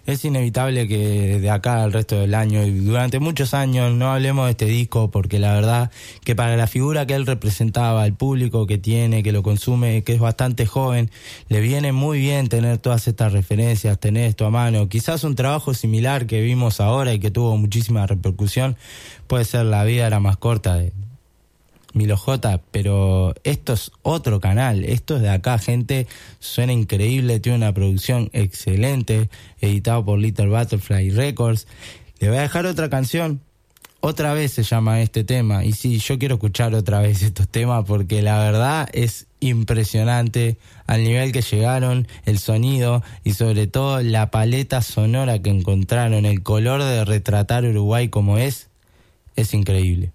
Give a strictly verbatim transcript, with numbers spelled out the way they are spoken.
es inevitable que de acá al resto del año y durante muchos años no hablemos de este disco, porque la verdad que para la figura que él representaba, el público que tiene, que lo consume, que es bastante joven, le viene muy bien tener todas estas referencias, tener esto a mano. Quizás un trabajo similar que vimos ahora y que tuvo muchísima repercusión puede ser La vida era más corta de Milo J, pero esto es otro canal, esto es de acá, gente, suena increíble, tiene una producción excelente, editado por Little Butterfly Records. Le voy a dejar otra canción, otra vez se llama este tema, y sí, yo quiero escuchar otra vez estos temas porque la verdad es impresionante al nivel que llegaron, el sonido y sobre todo la paleta sonora que encontraron, el color de retratar Uruguay como es, es increíble.